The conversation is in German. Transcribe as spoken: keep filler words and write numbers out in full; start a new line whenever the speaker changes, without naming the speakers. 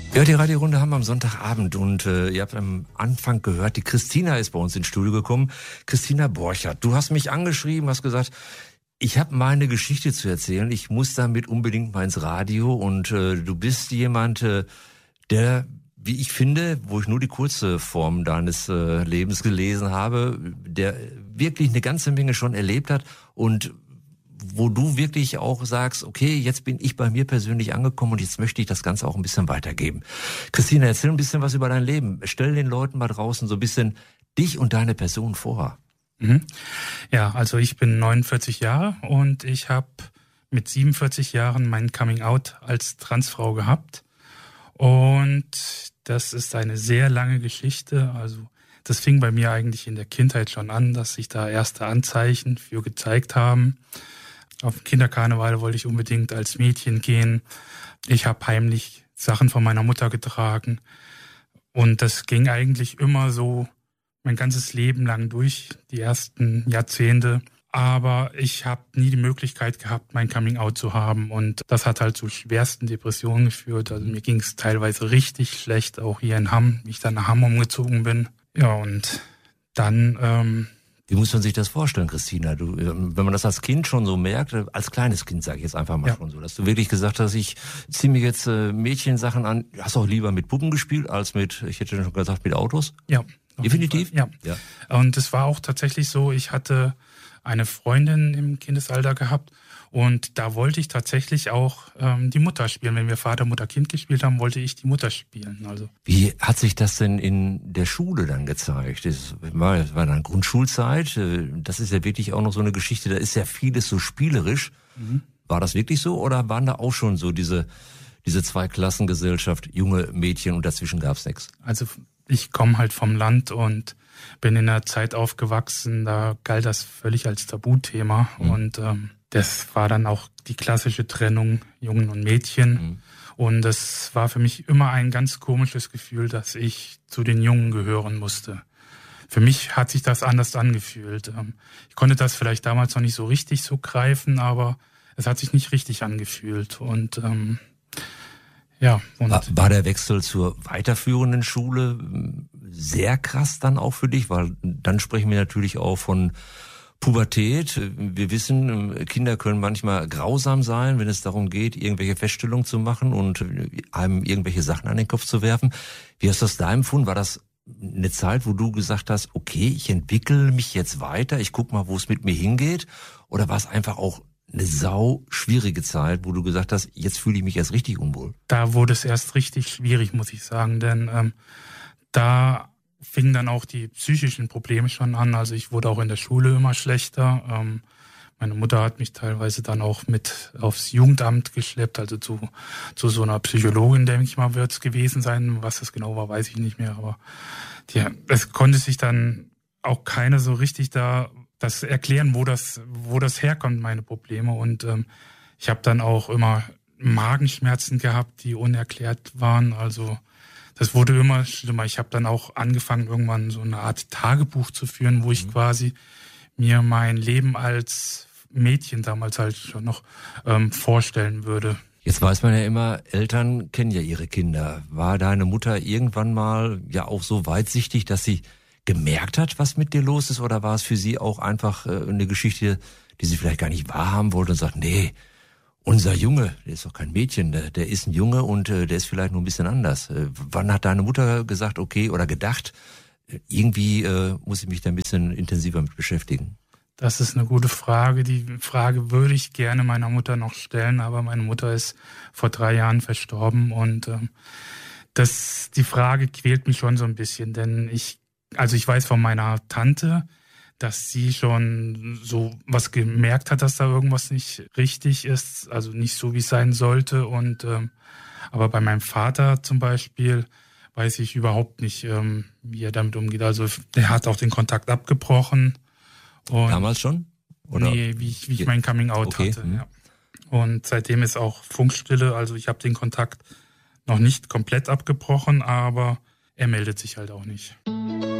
Ja, die Radiorunde haben wir am Sonntagabend und äh, ihr habt am Anfang gehört, die Christina ist bei uns ins Studio gekommen. Christina Borchert, du hast mich angeschrieben, hast gesagt, ich habe meine Geschichte zu erzählen, ich muss damit unbedingt mal ins Radio und äh, du bist jemand, äh, der, wie ich finde, wo ich nur die kurze Form deines äh, Lebens gelesen habe, der wirklich eine ganze Menge schon erlebt hat und wo du wirklich auch sagst, okay, jetzt bin ich bei mir persönlich angekommen und jetzt möchte ich das Ganze auch ein bisschen weitergeben. Christina, erzähl ein bisschen was über dein Leben. Stell den Leuten mal draußen so ein bisschen dich und deine Person vor.
Mhm. Ja, also ich bin neunundvierzig Jahre und ich habe mit siebenundvierzig Jahren mein Coming-out als Transfrau gehabt. Und das ist eine sehr lange Geschichte. Also das fing bei mir eigentlich in der Kindheit schon an, dass sich da erste Anzeichen für gezeigt haben. Auf den Kinderkarneval wollte ich unbedingt als Mädchen gehen. Ich habe heimlich Sachen von meiner Mutter getragen. Und das ging eigentlich immer so mein ganzes Leben lang durch, die ersten Jahrzehnte. Aber ich habe nie die Möglichkeit gehabt, mein Coming-out zu haben. Und das hat halt zu schwersten Depressionen geführt. Also mir ging es teilweise richtig schlecht, auch hier in Hamm, wie ich dann nach Hamm umgezogen bin. Ja, und dann... Ähm,
Wie muss man sich das vorstellen, Christina? Du, wenn man das als Kind schon so merkt, als kleines Kind sage ich jetzt einfach mal ja. schon so, dass du wirklich gesagt hast, ich ziehe mir jetzt äh, Mädchensachen an. Hast du auch lieber mit Puppen gespielt als mit, ich hätte schon gesagt, mit Autos?
Ja.
Definitiv?
Ja. ja. Und es war auch tatsächlich so, ich hatte eine Freundin im Kindesalter gehabt und da wollte ich tatsächlich auch ähm, die Mutter spielen. Wenn wir Vater, Mutter, Kind gespielt haben, wollte ich die Mutter spielen. Also
wie hat sich das denn in der Schule dann gezeigt? Das war, das war dann Grundschulzeit. Das ist ja wirklich auch noch so eine Geschichte, da ist ja vieles so spielerisch. Mhm. War das wirklich so oder waren da auch schon so diese, diese Zweiklassengesellschaft, junge Mädchen und dazwischen gab's nichts?
Also ich komme halt vom Land und bin in einer Zeit aufgewachsen, da galt das völlig als Tabuthema. Mhm. Und ähm, das war dann auch die klassische Trennung Jungen und Mädchen. Mhm. Und das war für mich immer ein ganz komisches Gefühl, dass ich zu den Jungen gehören musste. Für mich hat sich das anders angefühlt. Ich konnte das vielleicht damals noch nicht so richtig so greifen, aber es hat sich nicht richtig angefühlt. Und ähm, ja. Und
war, war der Wechsel zur weiterführenden Schule sehr krass dann auch für dich? Weil dann sprechen wir natürlich auch von Pubertät. Wir wissen, Kinder können manchmal grausam sein, wenn es darum geht, irgendwelche Feststellungen zu machen und einem irgendwelche Sachen an den Kopf zu werfen. Wie hast du das da empfunden? War das eine Zeit, wo du gesagt hast, okay, ich entwickle mich jetzt weiter, ich guck mal, wo es mit mir hingeht? Oder war es einfach auch eine sau schwierige Zeit, wo du gesagt hast, jetzt fühle ich mich erst richtig unwohl?
Da wurde es erst richtig schwierig, muss ich sagen, denn ähm, da fingen dann auch die psychischen Probleme schon an. Also ich wurde auch in der Schule immer schlechter. Ähm, meine Mutter hat mich teilweise dann auch mit aufs Jugendamt geschleppt, also zu zu so einer Psychologin, denke ich mal, wird es gewesen sein. Was das genau war, weiß ich nicht mehr. Aber die, es konnte sich dann auch keiner so richtig da das erklären, wo das wo das herkommt, meine Probleme. Und ähm, ich habe dann auch immer Magenschmerzen gehabt, die unerklärt waren. Also das wurde immer schlimmer. Ich habe dann auch angefangen, irgendwann so eine Art Tagebuch zu führen, wo ich mhm. quasi mir mein Leben als Mädchen damals halt schon noch ähm, vorstellen würde.
Jetzt weiß man ja immer, Eltern kennen ja ihre Kinder. War deine Mutter irgendwann mal ja auch so weitsichtig, dass sie gemerkt hat, was mit dir los ist? Oder war es für sie auch einfach äh, eine Geschichte, die sie vielleicht gar nicht wahrhaben wollte und sagt, nee, unser Junge, der ist doch kein Mädchen, der, der ist ein Junge und äh, der ist vielleicht nur ein bisschen anders. Äh, wann hat deine Mutter gesagt, okay, oder gedacht, äh, irgendwie äh, muss ich mich da ein bisschen intensiver mit beschäftigen?
Das ist eine gute Frage. Die Frage würde ich gerne meiner Mutter noch stellen, aber meine Mutter ist vor drei Jahren verstorben und ähm, das, die Frage quält mich schon so ein bisschen, denn ich, also ich weiß von meiner Tante, dass sie schon so was gemerkt hat, dass da irgendwas nicht richtig ist, also nicht so, wie es sein sollte. Und ähm, aber bei meinem Vater zum Beispiel weiß ich überhaupt nicht, ähm, wie er damit umgeht. Also der hat auch den Kontakt abgebrochen. Und
damals schon? Oder?
Nee, wie ich, wie ich mein Coming-out
okay.
hatte. Ja. Und seitdem ist auch Funkstille. Also ich habe den Kontakt noch nicht komplett abgebrochen, aber er meldet sich halt auch nicht.